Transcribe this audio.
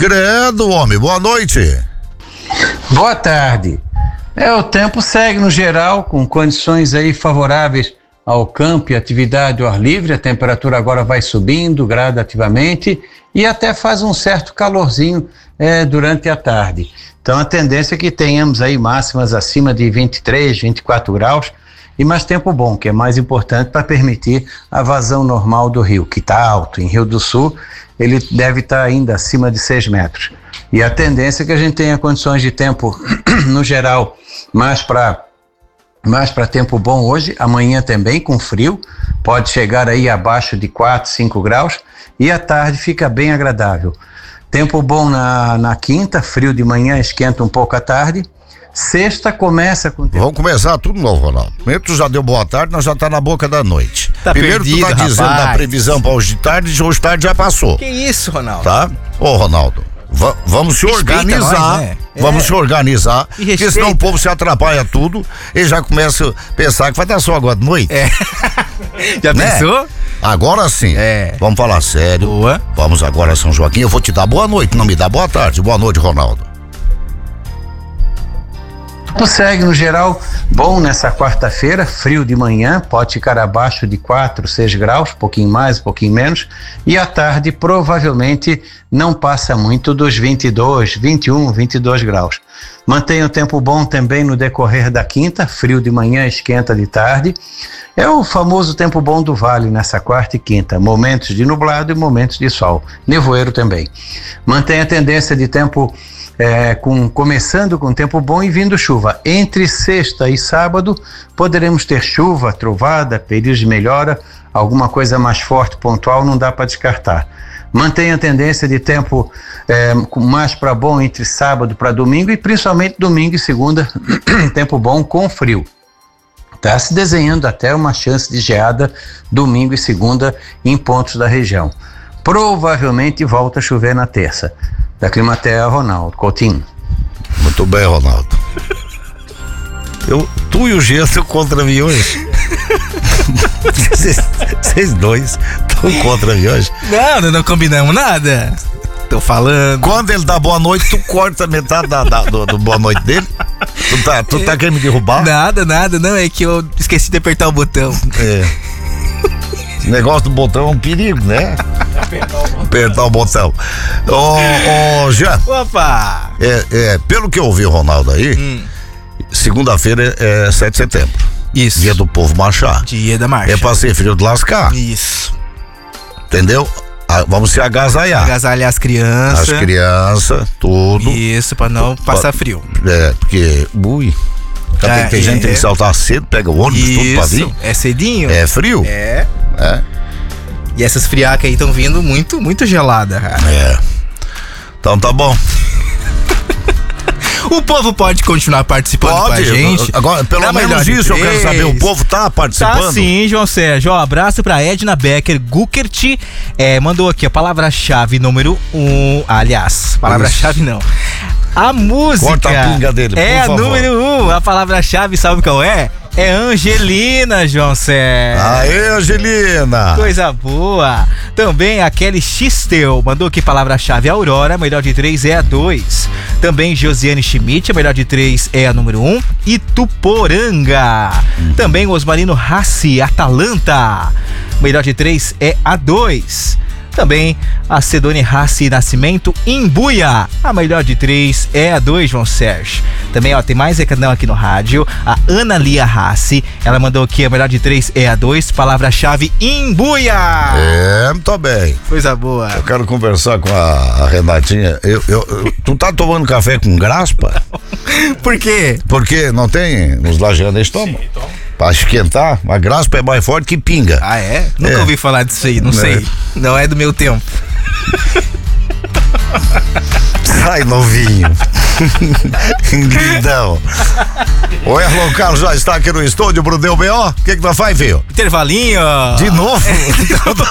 Credo, homem, boa noite. Boa tarde. O tempo segue no geral com condições aí favoráveis ao campo e atividade ao ar livre. A temperatura agora vai subindo gradativamente e até faz um certo calorzinho durante a tarde. Então a tendência é que tenhamos aí máximas acima de 23, 24 graus e mais tempo bom, que é mais importante para permitir a vazão normal do rio, que está alto. Em Rio do Sul ele deve estar ainda acima de 6 metros. E a tendência é que a gente tenha condições de tempo, no geral, mais para tempo bom hoje, amanhã também com frio, pode chegar aí abaixo de 4, 5 graus, e à tarde fica bem agradável. Tempo bom na quinta, frio de manhã, esquenta um pouco à tarde. Sexta começa com tempo. Vamos começar tudo novo, Ronaldo. Primeiro tu já deu boa tarde, nós já tá na boca da noite. Primeiro perdido, tu tá dizendo rapaz. da previsão para hoje tarde já passou. Que isso, Ronaldo? Tá? Ô, Ronaldo, vamos se organizar. Nós, né? Vamos se organizar, E porque senão o povo se atrapalha tudo e já começa a pensar que vai dar sol agora de noite. Já Né? pensou? Agora sim. Vamos falar sério. Boa. Vamos agora, São Joaquim. Eu vou te dar boa noite, não me dá boa tarde. Boa noite, Ronaldo. Segue no geral bom nessa quarta-feira, frio de manhã, pode ficar abaixo de 4, 6 graus, um pouquinho mais, um pouquinho menos, e à tarde provavelmente não passa muito dos 22, 21, 22 graus. Mantém o tempo bom também no decorrer da quinta, frio de manhã, esquenta de tarde. É o famoso tempo bom do vale nessa quarta e quinta, momentos de nublado e momentos de sol, nevoeiro também. Mantém a tendência de tempo começando com tempo bom e vindo chuva. Entre sexta e sábado poderemos ter chuva, trovada, períodos de melhora, alguma coisa mais forte, pontual, não dá para descartar. Mantém a tendência de tempo mais para bom entre sábado para domingo e principalmente domingo e segunda, tempo bom com frio. Está se desenhando até uma chance de geada domingo e segunda em pontos da região. Provavelmente volta a chover na terça. Da Climatea, Ronaldo Coutinho. Muito bem, Ronaldo. Tu e o Gia estão contra aviões. Vocês dois estão contra aviões. Não combinamos nada. Tô falando. Quando ele dá boa noite, tu corta metade do boa noite dele. Tu tá querendo me derrubar? Nada, não, é que eu esqueci de apertar o botão. Esse negócio do botão é um perigo, né? Apertar o botão. Ô, Jean. Opa! Pelo que eu ouvi, Ronaldo, aí, segunda-feira é 7 de setembro. Isso. Dia do povo marchar. Dia da marcha. É pra ser frio de lascar. Isso. Entendeu? Vamos se agasalhar. Agasalhar as crianças. As crianças, tudo. Isso, pra não passar frio. Porque, tem gente que tem que saltar cedo, pega o ônibus, tudo pra vir. É cedinho? É frio? É. E essas friacas aí estão vindo muito, muito gelada, cara. Então tá bom. O povo pode continuar participando com a gente. Agora, pelo menos isso eu quero saber. O povo tá participando? Tá sim, João Sérgio. Abraço pra Edna Becker Gukert. Mandou aqui a palavra-chave número 1. Aliás, palavra-chave não. A música. Corta a pinga dele, por favor. Número 1. A palavra-chave, sabe qual é? É Angelina, João Sérgio. Aê, Angelina. Coisa boa. Também a Kelly Xistel mandou aqui palavra-chave Aurora, melhor de 3 é a 2. Também Josiane Schmidt, a melhor de 3 é a número 1. E Tuporanga. Também Osmarino Rassi, Atalanta, melhor de 3 é a 2. Também a Sedone Rassi Nascimento, Imbuia, a melhor de 3 é a 2, João Sérgio. Também, tem mais recadão aqui no rádio. A Ana Lia Rassi, ela mandou aqui a melhor de 3 é a 2, palavra-chave Imbuia. Muito bem. Coisa boa. Eu quero conversar com a Renatinha. Tu tá tomando café com graspa? Por quê? Porque não tem nos lajeantes tomam. Sim, toma. Pra esquentar, a graspa é mais forte que pinga. Ah, é? Nunca ouvi falar disso aí, não sei. Não é do meu tempo. Sai, novinho. Lindão. O Erlon Carlos já está aqui no estúdio, Brudeu B.O. O que nós faz, filho? Intervalinho. De novo?